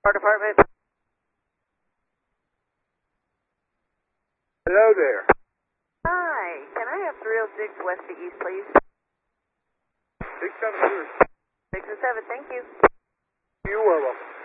Fire department. Hello there. Hi, can I have 306 west to east, please? 672. 6 and 7, thank you. You are welcome.